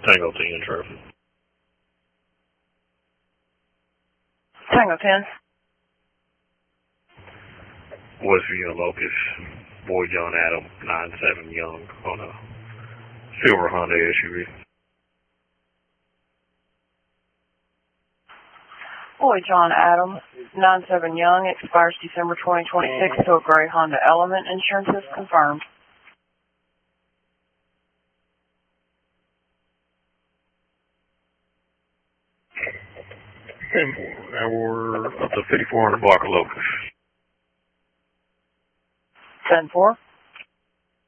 Tango 10 traffic. Tango 10. West Virginia Locust, Boy John Adam, 97 Young, on a silver Honda SUV. Boy John Adam, 97 Young, expires December 2026 to a gray Honda Element. Insurance is confirmed. And now we're up to 5400 block of Locust. 10-4.